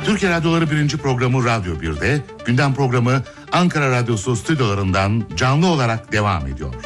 Türkiye Radyoları 1. programı Radyo 1'de, gündem programı Ankara Radyosu stüdyolarından canlı olarak devam ediyor.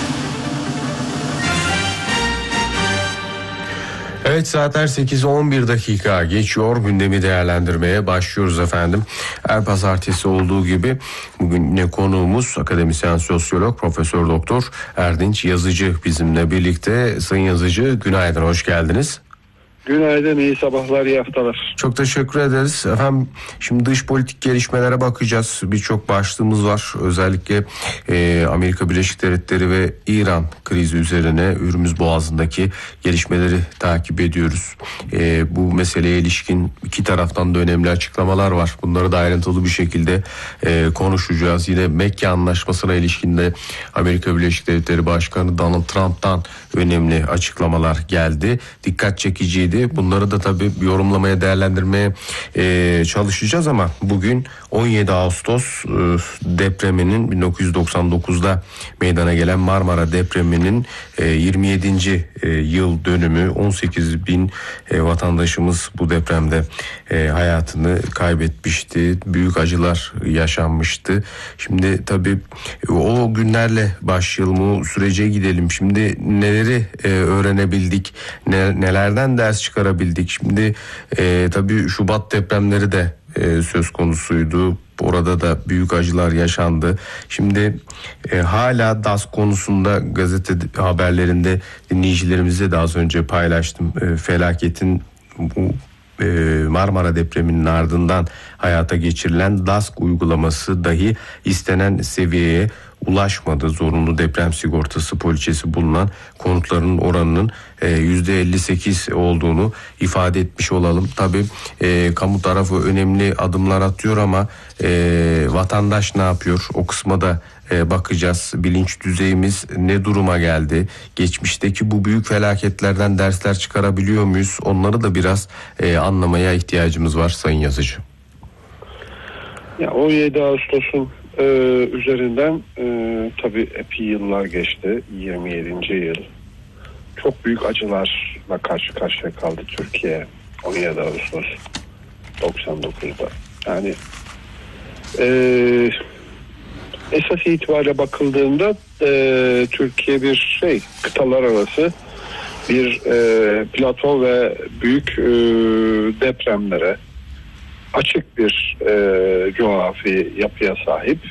Evet, saatler 8:11 dakika geçiyor. Gündemi değerlendirmeye başlıyoruz efendim. Her pazartesi olduğu gibi bugün ne konuğumuz akademisyen sosyolog Profesör Doktor Erdinç Yazıcı bizimle birlikte. Sayın Yazıcı, günaydın, hoş geldiniz. Günaydın, iyi sabahlar, iyi haftalar. Çok teşekkür ederiz. Efendim, şimdi dış politik gelişmelere bakacağız. Birçok başlığımız var. Özellikle Amerika Birleşik Devletleri ve İran krizi üzerine Hürmüz Boğazı'ndaki gelişmeleri takip ediyoruz. Bu meseleye ilişkin iki taraftan da önemli açıklamalar var. Bunları da ayrıntılı bir şekilde konuşacağız. Yine Mekke Anlaşması'na ilişkin de Amerika Birleşik Devletleri Başkanı Donald Trump'tan önemli açıklamalar geldi. Dikkat çekiciydi. Bunları da tabii yorumlamaya, değerlendirmeye çalışacağız ama bugün 17 Ağustos depreminin 1999'da meydana gelen Marmara depreminin 27. yıl dönümü. 18 bin vatandaşımız bu depremde hayatını kaybetmişti. Büyük acılar yaşanmıştı. Şimdi tabii o günlerle başlayalım, o sürece gidelim. Şimdi neleri öğrenebildik, nelerden ders çıkarabildik? Şimdi tabii Şubat depremleri de söz konusuydu. Orada da büyük acılar yaşandı. Şimdi hala DAS konusunda gazete haberlerinde dinleyicilerimizle de az önce paylaştım. Felaketin bu Marmara depreminin ardından hayata geçirilen DASK uygulaması dahi istenen seviyeye ulaşmadı. Zorunlu deprem sigortası poliçesi bulunan konutların oranının %58 olduğunu ifade etmiş olalım. Tabii kamu tarafı önemli adımlar atıyor ama vatandaş ne yapıyor? O kısma da bakacağız. Bilinç düzeyimiz ne duruma geldi? Geçmişteki bu büyük felaketlerden dersler çıkarabiliyor muyuz? Onları da biraz anlamaya ihtiyacımız var Sayın Yazıcı. Ya 17 Ağustos'un üzerinden tabii epey yıllar geçti. 27. yıl. Çok büyük acılarla karşı karşıya kaldı Türkiye 17 Ağustos 99'da. Yani esas itibariyle bakıldığında Türkiye bir kıtalar arası bir plato ve büyük depremlere açık bir coğrafi yapıya sahip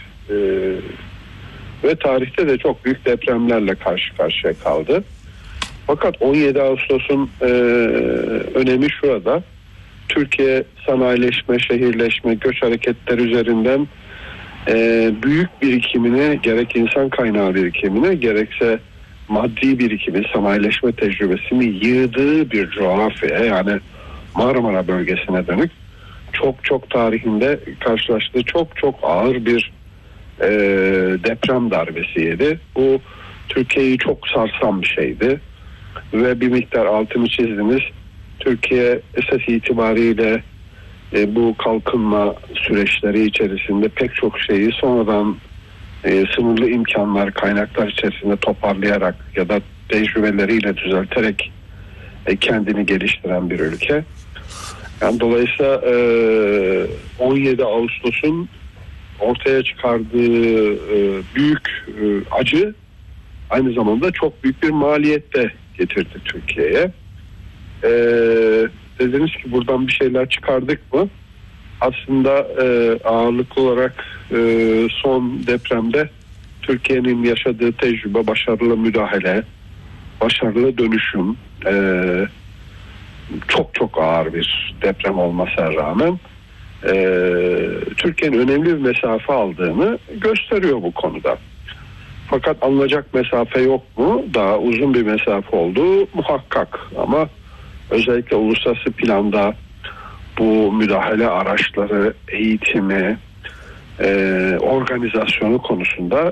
ve tarihte de çok büyük depremlerle karşı karşıya kaldı. Fakat 17 Ağustos'un önemi şurada. Türkiye sanayileşme, şehirleşme, göç hareketleri üzerinden büyük birikimini, gerek insan kaynağı birikimini gerekse maddi birikimi, sanayileşme tecrübesini yığdığı bir coğrafya, yani Marmara bölgesine dönük çok tarihinde karşılaştığı çok ağır bir deprem darbesiydi. Bu Türkiye'yi çok sarsan bir şeydi ve bir miktar altını çizdiniz. Türkiye esas itibariyle bu kalkınma süreçleri içerisinde pek çok şeyi sonradan sınırlı imkanlar, kaynaklar içerisinde toparlayarak ya da tecrübeleriyle düzelterek kendini geliştiren bir ülke. Yani dolayısıyla 17 Ağustos'un ortaya çıkardığı büyük acı aynı zamanda çok büyük bir maliyet de getirdi Türkiye'ye. Dediniz ki buradan bir şeyler çıkardık mı? Aslında ağırlıklı olarak son depremde Türkiye'nin yaşadığı tecrübe, başarılı müdahale, başarılı dönüşüm, çok ağır bir deprem olmasına rağmen Türkiye'nin önemli bir mesafe aldığını gösteriyor bu konuda. Fakat alınacak mesafe yok mu? Daha uzun bir mesafe olduğu muhakkak ama özellikle uluslararası planda bu müdahale araçları, eğitimi, organizasyonu konusunda